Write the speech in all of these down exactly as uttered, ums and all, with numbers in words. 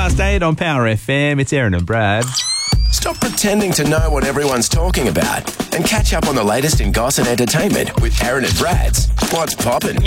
past eight on Power F M. It's Aaron and Brad. Stop pretending to know what everyone's talking about and catch up on the latest in goss and entertainment with Aaron and Brad's What's Poppin'.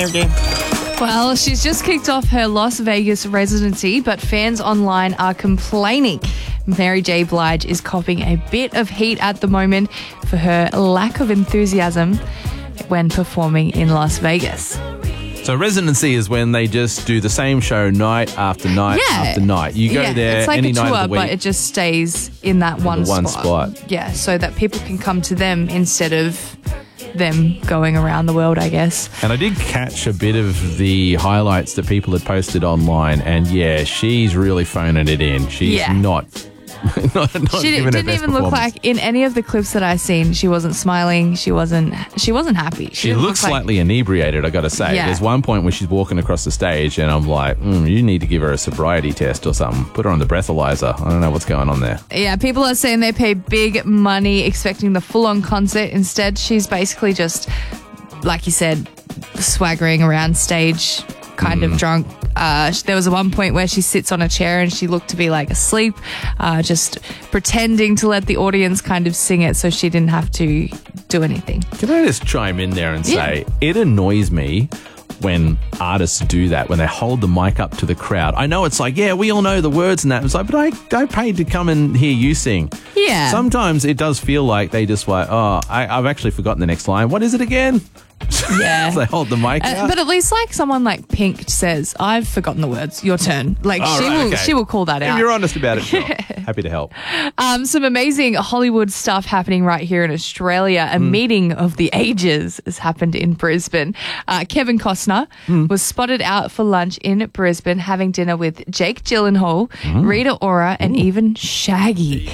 Well, she's just kicked off her Las Vegas residency, but fans online are complaining. Mary J. Blige is copping a bit of heat at the moment for her lack of enthusiasm when performing in Las Vegas. So residency is when they just do the same show night after night Yeah. after night. You go yeah, there it's like any a night tour, of the week. but it just stays in that one, the one spot. spot. Yeah, so that people can come to them instead of them going around the world, I guess. And I did catch a bit of the highlights that people had posted online, and yeah, she's really phoning it in. She's Yeah. not, not, not She giving her didn't best even look performance. like, in any of the clips that I've seen, she wasn't smiling. She wasn't. She wasn't happy. She didn't looks look like- slightly inebriated, I got to say. Yeah. There's one point where she's walking across the stage, and I'm like, mm, you need to give her a sobriety test or something. Put her on the breathalyzer. I don't know what's going on there. Yeah, people are saying they pay big money expecting the full-on concert. Instead, she's basically just, like you said, swaggering around stage, kind Mm. of drunk. Uh, there was one point where she sits on a chair and she looked to be like asleep, uh, just pretending to let the audience kind of sing it so she didn't have to do anything. Can I just chime in there and say, Yeah. it annoys me when artists do that, when they hold the mic up to the crowd. I know it's like, yeah, we all know the words and that. It's like, but I, I paid to come and hear you sing. Yeah. Sometimes it does feel like they just like, oh, I, I've actually forgotten the next line. What is it again? Yeah. So they hold the mic Uh, out. but at least like someone like Pink says, I've forgotten the words, your turn. Like Oh, she right, will okay. she will call that If out. you're honest about it, sure. Happy to help. Um, some amazing Hollywood stuff happening right here in Australia. A meeting of the ages has happened in Brisbane. Uh, Kevin Costner was spotted out for lunch in Brisbane having dinner with Jake Gyllenhaal, Rita Ora, and even Shaggy.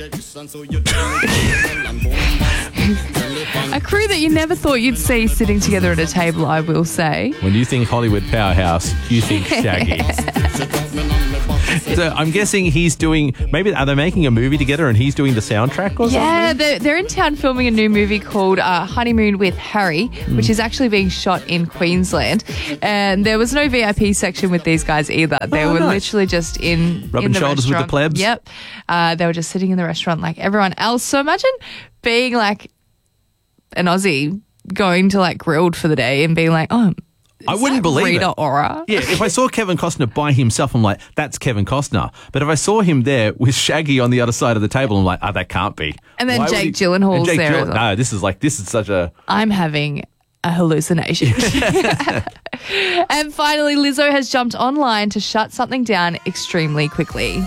A crew that you never thought you'd see sitting together at a table, I will say. When you think Hollywood powerhouse, you think Shaggy. So I'm guessing he's doing, maybe are they making a movie together and he's doing the soundtrack or Yeah, something? they're, they're in town filming a new movie called uh, Honeymoon with Harry, which is actually being shot in Queensland. And there was no V I P section with these guys either. They Oh, were nice. literally just in, Rubbing in the shoulders with the restaurant. plebs? Yep. Uh, they were just sitting in the restaurant like everyone else. So imagine being like an Aussie going to like Grilled for the day and being like, oh, I is wouldn't that believe Rita it. Ora? Yeah, if I saw Kevin Costner by himself, I'm like, that's Kevin Costner. But if I saw him there with Shaggy on the other side of the table, I'm like, oh, that can't be. And then Why would Jake he- Gyllenhaal's and Jake there Gyll- as well. No, this is like, this is such a... I'm having a hallucination. And finally, Lizzo has jumped online to shut something down extremely quickly.